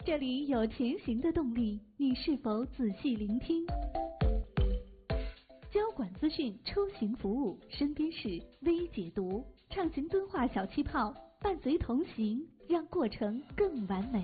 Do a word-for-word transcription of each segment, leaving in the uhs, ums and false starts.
这里有前行的动力，你是否仔细聆听？交管资讯出行服务，身边事微解读，畅行敦化小气泡，伴随同行，让过程更完美。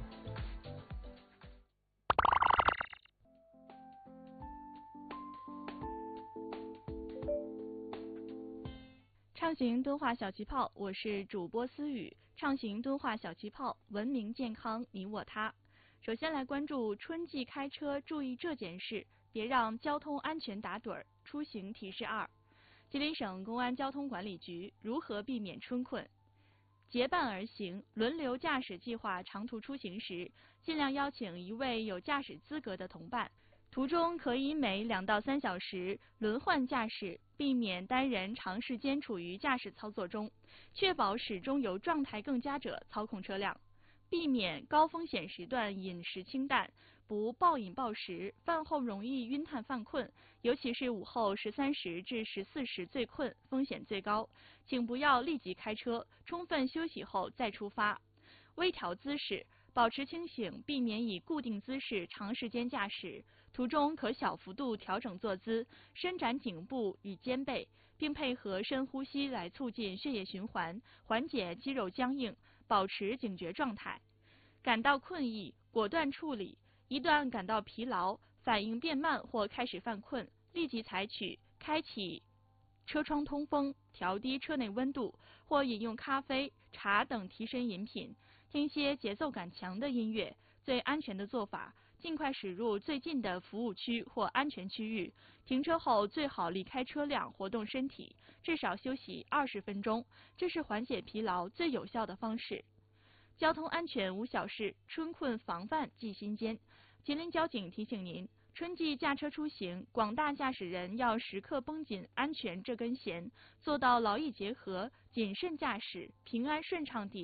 畅行敦化小气泡，我是主播思雨。畅行敦化小气泡，文明健康你我他。首先来关注春季开车注意这件事，别让交通安全打盹儿。出行提示二：吉林省公安交通管理局如何避免春困？结伴而行，轮流驾驶计划长途出行时，尽量邀请一位有驾驶资格的同伴。途中可以每两到三小时轮换驾驶，避免单人长时间处于驾驶操作中，确保始终由状态更佳者操控车辆。避免高风险时段饮食清淡，不暴饮暴食，饭后容易晕碳犯困，尤其是午后十三时至十四时最困，风险最高。请不要立即开车，充分休息后再出发。微调姿势，保持清醒，避免以固定姿势长时间驾驶。途中可小幅度调整坐姿，伸展颈部与肩背，并配合深呼吸来促进血液循环，缓解肌肉僵硬，保持警觉状态。感到困意，果断处理。一旦感到疲劳、反应变慢或开始犯困，立即采取开启车窗通风、调低车内温度，或饮用咖啡、茶等提神饮品，听些节奏感强的音乐。最安全的做法，尽快驶入最近的服务区或安全区域。停车后最好离开车辆，活动身体，至少休息二十分钟，这是缓解疲劳最有效的方式。交通安全无小事，春困防范记心间。吉林交警提醒您，春季驾车出行，广大驾驶人要时刻绷紧安全这根弦，做到劳逸结合，谨慎驾驶，平安顺畅地